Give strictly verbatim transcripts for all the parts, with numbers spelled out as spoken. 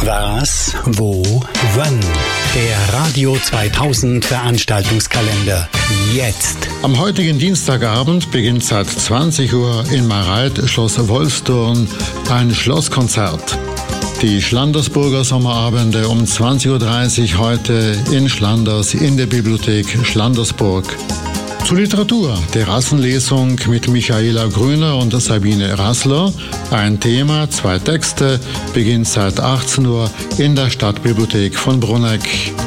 Was, wo, wann? Der Radio zweitausend Veranstaltungskalender. Jetzt. Am heutigen Dienstagabend beginnt seit zwanzig Uhr in Mareit, Schloss Wolfsthurn, ein Schlosskonzert. Die Schlandersburger Sommerabende um zwanzig Uhr dreißig heute in Schlanders in der Bibliothek Schlandersburg. Zur Literatur, Terrassenlesung mit Michaela Grüner und Sabine Rassler. Ein Thema, zwei Texte, beginnt seit achtzehn Uhr in der Stadtbibliothek von Bruneck.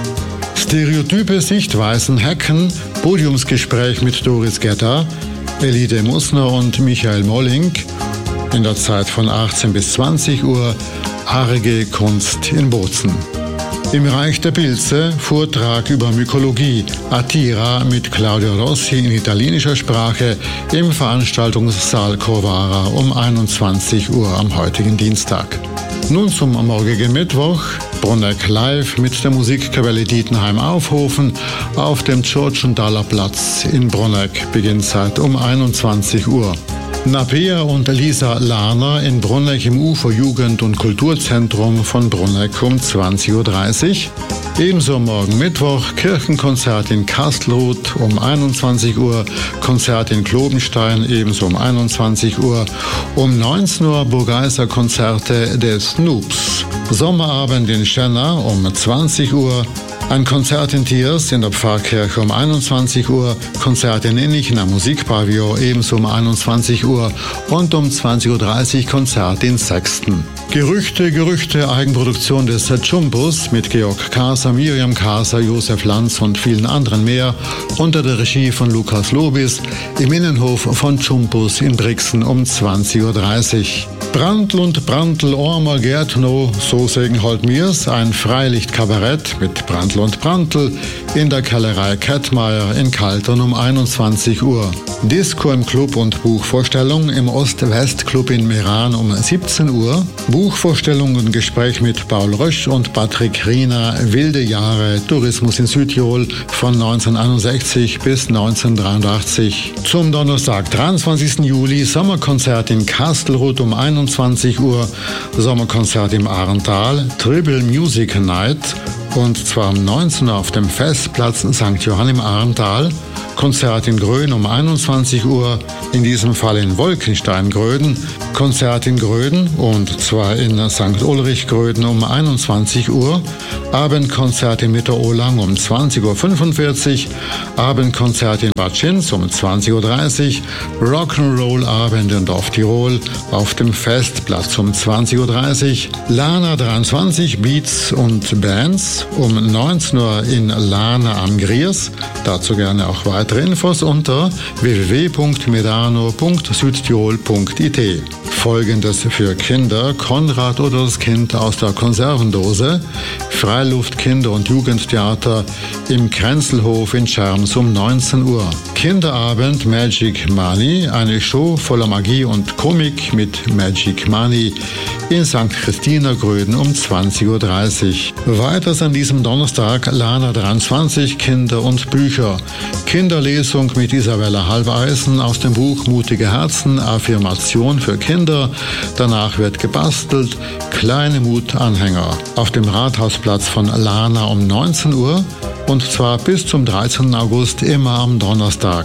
Stereotype Sichtweisen hacken, Podiumsgespräch mit Doris Getter, Elide Musner und Michael Molling. In der Zeit von achtzehn bis zwanzig Uhr Arge Kunst in Bozen. Im Reich der Pilze Vortrag über Mykologie, Attira mit Claudio Rossi in italienischer Sprache im Veranstaltungssaal Corvara um einundzwanzig Uhr am heutigen Dienstag. Nun zum morgigen Mittwoch. Bruneck live mit der Musikkapelle Dietenheim-Aufhofen auf dem Tschurtschendaler Platz in Bruneck beginnt seit um einundzwanzig Uhr. Napea und Lisa Lahner in Bruneck im U F O Jugend- und Kulturzentrum von Bruneck um zwanzig Uhr dreißig. Ebenso morgen Mittwoch Kirchenkonzert in Kastelruth um einundzwanzig Uhr, Konzert in Klobenstein ebenso um einundzwanzig Uhr, um neunzehn Uhr Burgeister-Konzerte des Snoops. Sommerabend in Schenna um zwanzig Uhr, ein Konzert in Tiers in der Pfarrkirche um einundzwanzig Uhr, Konzert in Innichen am Musikpavillon ebenso um einundzwanzig Uhr und um zwanzig Uhr dreißig Konzert in Sexten. Gerüchte, Gerüchte, Eigenproduktion des Chumpus mit Georg Kaser, Miriam Kaser, Josef Lanz und vielen anderen mehr unter der Regie von Lukas Lobis im Innenhof von Chumpus in Brixen um zwanzig Uhr dreißig. Brandl und Brandl Ormer Gärtno, so sägen halt mir's, ein Freilichtkabarett mit Brandl und Brandl in der Kellerei Kettmeier in Kaltern um einundzwanzig Uhr. Disco im Club und Buchvorstellung im Ost-West-Club in Meran um siebzehn Uhr. Buchvorstellung und Gespräch mit Paul Rösch und Patrick Riener, Wilde Jahre, Tourismus in Südtirol von neunzehnhunderteinundsechzig bis neunzehnhundertdreiundachtzig. Zum Donnerstag, dreiundzwanzigsten Juli, Sommerkonzert in Kastelruth um einundzwanzig Uhr, Sommerkonzert im Ahrntal, Tribble Music Night und zwar um neunzehn Uhr auf dem Festplatz Sankt Johann im Ahrntal. Konzert in Gröden um einundzwanzig Uhr, in diesem Fall in Wolkenstein-Gröden. Konzert in Gröden und zwar in Sankt Ulrich Gröden um einundzwanzig Uhr. Abendkonzert in Mitterohlang um zwanzig Uhr fünfundvierzig. Abendkonzert in Bad Schinz um zwanzig Uhr dreißig. Rock'n'Roll-Abend in Dorf Tirol auf dem Festplatz um zwanzig Uhr dreißig. Lana dreiundzwanzig Beats und Bands um neunzehn Uhr in Lana am Griers. Dazu gerne auch weitere Infos unter w w w punkt medano punkt südtirol punkt i t. Folgendes für Kinder: Konrad oder das Kind aus der Konservendose, Freiluft Kinder- und Jugendtheater im Kränzelhof in Scherms um neunzehn Uhr. Kinderabend Magic Money, eine Show voller Magie und Komik mit Magic Money in Sankt Christina Gröden um zwanzig Uhr dreißig. Weiters an diesem Donnerstag Lana dreiundzwanzig Kinder und Bücher. Kinderlesung mit Isabella Halbeisen aus dem Buch Mutige Herzen, Affirmation für Kinder. Danach wird gebastelt, kleine Mutanhänger. Auf dem Rathausplatz von Lana um neunzehn Uhr und zwar bis zum dreizehnten August immer am Donnerstag.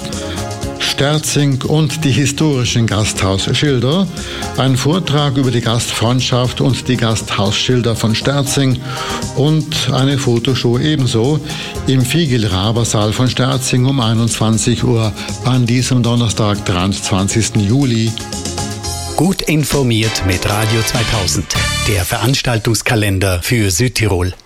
Sterzing und die historischen Gasthausschilder. Ein Vortrag über die Gastfreundschaft und die Gasthausschilder von Sterzing und eine Fotoshow ebenso im Fiegel-Raber-Saal von Sterzing um einundzwanzig Uhr an diesem Donnerstag, dreiundzwanzigsten Juli. Gut informiert mit Radio zweitausend, der Veranstaltungskalender für Südtirol.